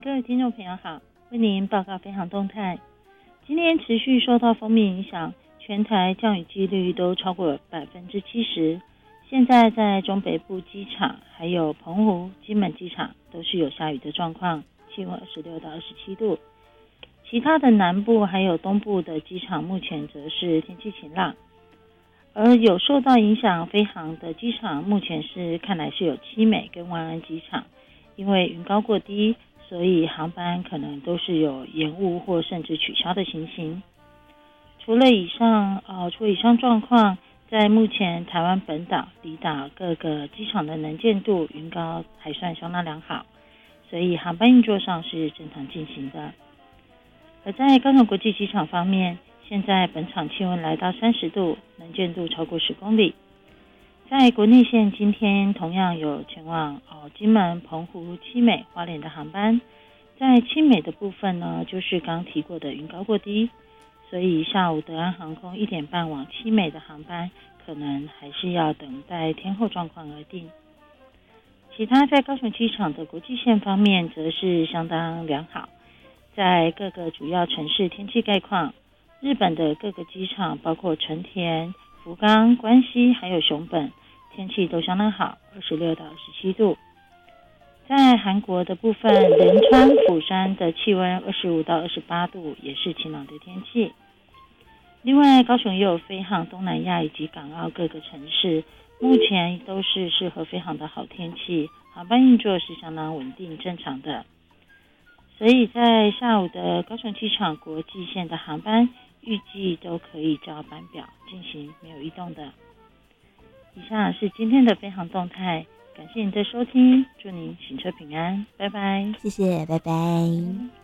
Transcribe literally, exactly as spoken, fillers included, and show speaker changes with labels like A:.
A: 各位听众朋友好，为您报告飞航动态。今天持续受到锋面影响，全台降雨几率都超过百分之七十。现在在中北部机场，还有澎湖、金门机场都是有下雨的状况，气温二十六到二十七度。其他的南部还有东部的机场目前则是天气晴朗。而有受到影响飞航的机场，目前是看来是有七美跟万安机场，因为云高过低，所以航班可能都是有延误或甚至取消的情形。除了以上呃，除了以上状况，在目前台湾本岛、离岛各个机场的能见度云高还算相当良好，所以航班运作上是正常进行的。而在高雄国际机场方面，现在本场气温来到三十度，能见度超过十公里。在国内线今天同样有前往哦金门、澎湖、七美、花莲的航班。在七美的部分呢，就是刚提过的云高过低，所以下午德安航空一点半往七美的航班可能还是要等待天候状况而定。其他在高雄机场的国际线方面则是相当良好，在各个主要城市天气概况，日本的各个机场包括成田、福冈、关西还有熊本，天气都相当好，二十六到二十七度。在韩国的部分，仁川、釜山的气温二十五到二十八度，也是晴朗的天气。另外，高雄也有飞航东南亚以及港澳各个城市，目前都是适合飞航的好天气，航班运作是相当稳定正常的。所以在下午的高雄机场国际线的航班预计都可以照班表进行，没有异动的。以上是今天的飞航动态，感谢您的收听，祝您行车平安，拜拜。
B: 谢谢，拜拜。